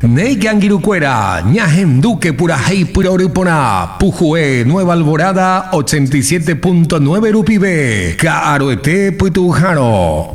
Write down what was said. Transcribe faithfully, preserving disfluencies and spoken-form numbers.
Neigangirucuera, Ñajem Duque Purajei Puroripona, Pujue Nueva Alborada ochenta y siete punto nueve Rupibe, Caroete Puitujano.